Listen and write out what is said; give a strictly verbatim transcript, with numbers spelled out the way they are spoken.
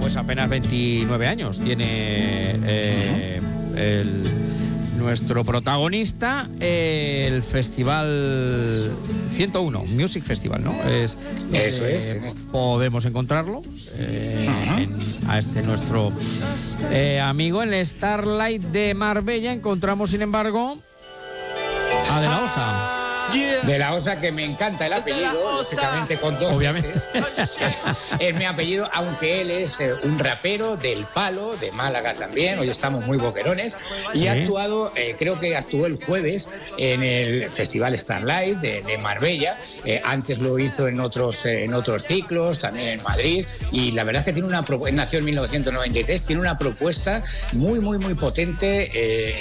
pues apenas veintinueve años tiene eh, el, nuestro protagonista, eh, el Festival ciento uno, Music Festival, ¿no? Es Eso es. Podemos encontrarlo eh, uh-huh. en, a este nuestro eh, amigo en el Starlight de Marbella. Encontramos, sin embargo, a De La Osa. De La Osa, que me encanta el apellido, lógicamente con dos Obviamente. S. Es mi apellido, aunque él es eh, un rapero del Palo, de Málaga también. Hoy estamos muy boquerones. Y sí. ha actuado, eh, creo que actuó el jueves en el Festival Starlight de, de Marbella. Eh, antes lo hizo en otros, eh, en otros ciclos, también en Madrid. Y la verdad es que tiene una propuesta, nació en mil novecientos noventa y tres, tiene una propuesta muy, muy, muy potente. Eh,